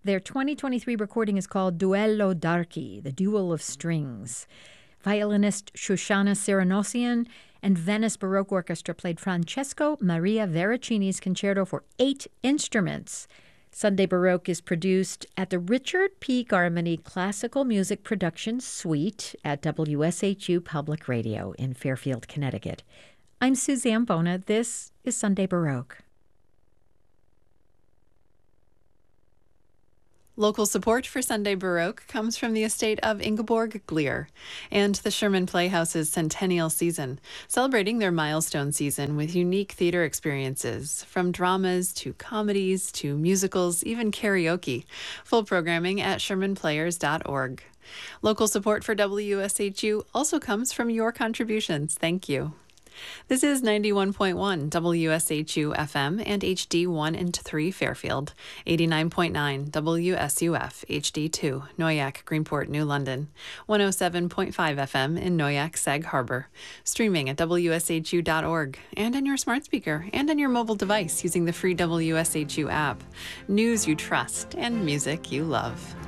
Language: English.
Their 2023 recording is called Duello d'Archi, the Duel of Strings. Violinist Shoshana Cyranosian and Venice Baroque Orchestra played Francesco Maria Veracini's concerto for 8 instruments. Sunday Baroque is produced at the Richard P. Garmany Classical Music Production Suite at WSHU Public Radio in Fairfield, Connecticut. I'm Suzanne Bona. This is Sunday Baroque. Local support for Sunday Baroque comes from the estate of Ingeborg Glier and the Sherman Playhouse's Centennial Season, celebrating their milestone season with unique theater experiences, from dramas to comedies to musicals, even karaoke. Full programming at shermanplayers.org. Local support for WSHU also comes from your contributions. Thank you. This is 91.1 WSHU FM and HD1 and 3 Fairfield, 89.9 WSUF HD2 Noyak, Greenport, New London, 107.5 FM in Noyak, Sag Harbor, streaming at WSHU.org and on your smart speaker and on your mobile device using the free WSHU app. News you trust and music you love.